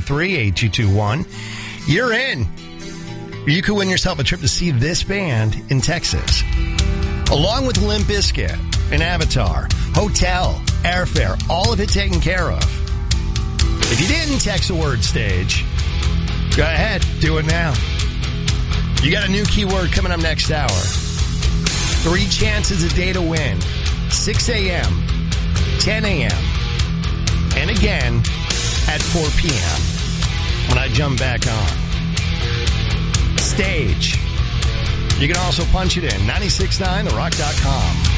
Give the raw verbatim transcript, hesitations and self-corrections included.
three, eight two two one. You're in. You could win yourself a trip to see this band in Texas. Along with Limp Bizkit and Avatar, hotel, airfare, all of it taken care of. If you didn't text the word stage, go ahead, do it now. You got a new keyword coming up next hour. Three chances a day to win. six a.m., ten a.m., and again at four p.m. when I jump back on. Stage. You can also punch it in. nine six nine the rock dot com.